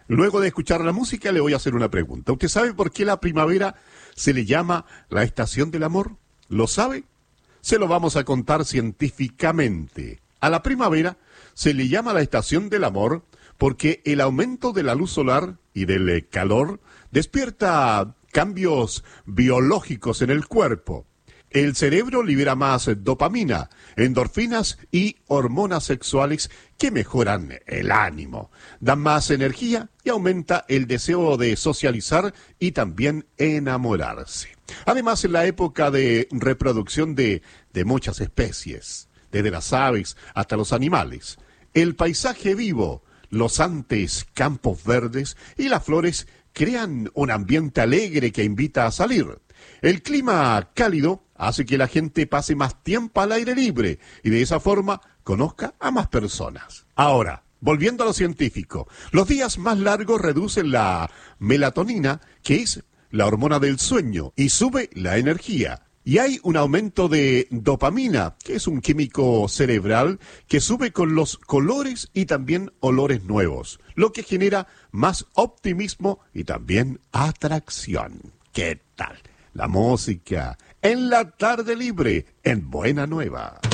Luego de escuchar la música le voy a hacer una pregunta. ¿Usted sabe por qué la primavera se le llama la estación del amor? ¿Lo sabe? Se lo vamos a contar científicamente. A la primavera se le llama la estación del amor porque el aumento de la luz solar y del calor despierta cambios biológicos en el cuerpo. El cerebro libera más dopamina, endorfinas y hormonas sexuales que mejoran el ánimo, dan más energía y aumenta el deseo de socializar y también enamorarse. Además, en la época de reproducción de muchas especies, desde las aves hasta los animales, el paisaje vivo, los antes campos verdes y las flores crean un ambiente alegre que invita a salir. El clima cálido hace que la gente pase más tiempo al aire libre y de esa forma conozca a más personas. Ahora, volviendo a lo científico, los días más largos reducen la melatonina, que es la hormona del sueño, y sube la energía. Y hay un aumento de dopamina, que es un químico cerebral que sube con los colores y también olores nuevos, lo que genera más optimismo y también atracción. ¿Qué tal? La música en la tarde libre en Buena Nueva.